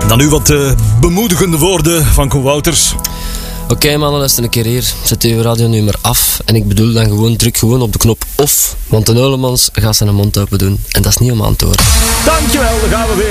Dan nu wat bemoedigende woorden van Koen Wouters. Oké, mannen, luister een keer hier. Zet uw radio nu maar af. En ik bedoel dan gewoon, druk gewoon op de knop off. Want de Neulemans gaat zijn mond open doen. En dat is niet om aan te horen. Dankjewel, dan gaan we weer.